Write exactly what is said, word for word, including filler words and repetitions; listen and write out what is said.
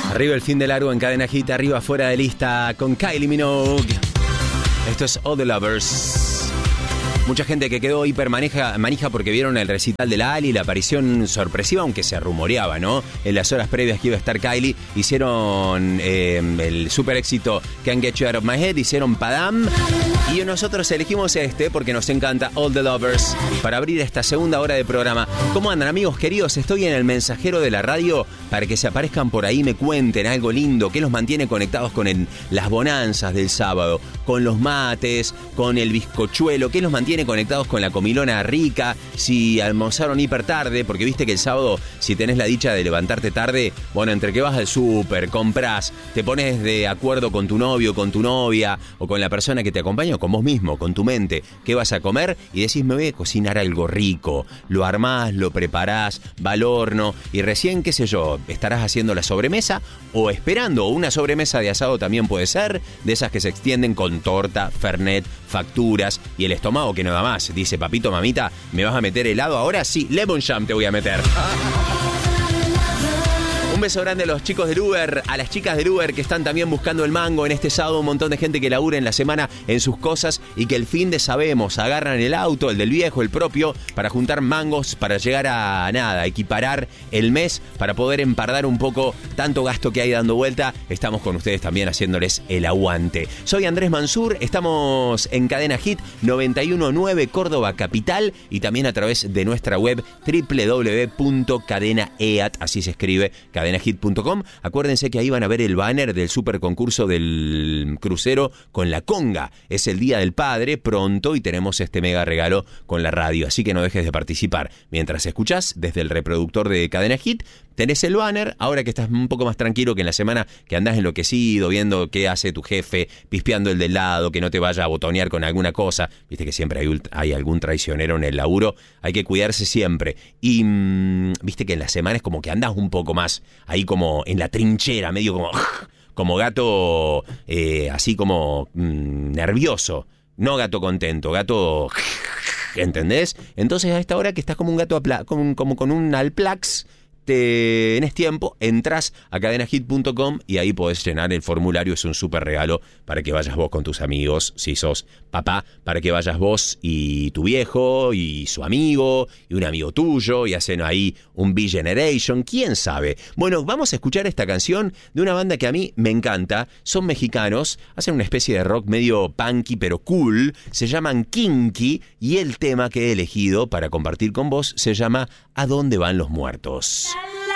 Arriba el fin de largo en Cadena Hit, arriba fuera de lista con Kylie Minogue. Esto es All the Lovers. Mucha gente que quedó hiper manija, manija porque vieron el recital de la Ali, la aparición sorpresiva, aunque se rumoreaba, ¿no? En las horas previas que iba a estar Kylie, hicieron eh, el super éxito Can't Get You Out of My Head, hicieron Padam. Y nosotros elegimos este porque nos encanta All the Lovers para abrir esta segunda hora de programa. ¿Cómo andan, amigos queridos? Estoy en el mensajero de la radio para que se aparezcan por ahí, me cuenten algo lindo que los mantiene conectados con el, las bonanzas del sábado, con los mates, con el bizcochuelo, que los mantiene conectados con la comilona rica, si almorzaron hiper tarde, porque viste que el sábado, si tenés la dicha de levantarte tarde, bueno, entre que vas al súper, comprás, te pones de acuerdo con tu novio, con tu novia, o con la persona que te acompaña, o con vos mismo, con tu mente, qué vas a comer, y decís, me voy a cocinar algo rico, lo armás, lo preparás, va al horno, y recién, qué sé yo, estarás haciendo la sobremesa, o esperando, o una sobremesa de asado también puede ser, de esas que se extienden con torta, fernet, facturas, y el estómago que nada más. Dice, papito, mamita, ¿me vas a meter helado ahora? Sí, lemon jam te voy a meter. Un beso grande a los chicos del Uber, a las chicas del Uber que están también buscando el mango en este sábado. Un montón de gente que labura en la semana en sus cosas y que el fin de sabemos, agarran el auto, el del viejo, el propio, para juntar mangos, para llegar a nada, equiparar el mes, para poder empardar un poco tanto gasto que hay dando vuelta. Estamos con ustedes también haciéndoles el aguante. Soy Andrés Mansur, estamos en Cadena Hit noventa y uno punto nueve Córdoba Capital y también a través de nuestra web doble u doble u doble u punto cadena e a t, así se escribe, cadena hit punto com. Acuérdense que ahí van a ver el banner del super concurso del crucero con la conga. Es el Día del Padre pronto y tenemos este mega regalo con la radio, así que no dejes de participar. Mientras escuchás desde el reproductor de Cadena Hit, tenés el banner, ahora que estás un poco más tranquilo que en la semana que andás enloquecido, viendo qué hace tu jefe, pispeando el del lado, que no te vaya a botonear con alguna cosa. Viste que siempre hay, hay algún traicionero en el laburo, hay que cuidarse siempre. Y mmm, viste que en la semana es como que andás un poco más ahí como en la trinchera, medio como, como gato, eh, así como mmm, nervioso. No gato contento, gato... ¿Entendés? Entonces a esta hora que estás como un gato, apla- como, como con un Alplax, tenés tiempo, entras a cadena hit punto com y ahí podés llenar el formulario. Es un súper regalo para que vayas vos con tus amigos, si sos papá, para que vayas vos y tu viejo y su amigo y un amigo tuyo y hacen ahí un B-Generation, quién sabe. Bueno, vamos a escuchar esta canción de una banda que a mí me encanta, son mexicanos, hacen una especie de rock medio punky pero cool, se llaman Kinky y el tema que he elegido para compartir con vos se llama ¿A dónde van los muertos?